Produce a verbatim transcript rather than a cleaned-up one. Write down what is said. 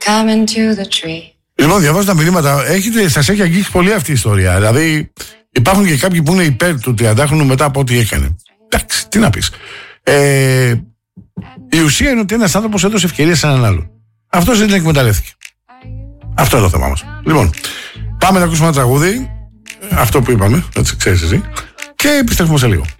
Λοιπόν, διαβάζω τα μηνύματα. Έχετε, σας έχει αγγίξει πολύ αυτή η ιστορία. Δηλαδή, υπάρχουν και κάποιοι που είναι υπέρ του τριαντάχρονου μετά από ό,τι έκανε. Εντάξει, τι να πεις. Ε, η ουσία είναι ότι ένας άνθρωπος έδωσε ευκαιρία σε έναν άλλον. Αυτός δεν την εκμεταλλεύτηκε. Αυτό είναι το θέμα μας. Λοιπόν, πάμε να ακούσουμε ένα τραγούδι. Αυτό που είπαμε, έτσι ξέρεις εσύ. Και επιστρέφουμε σε λίγο.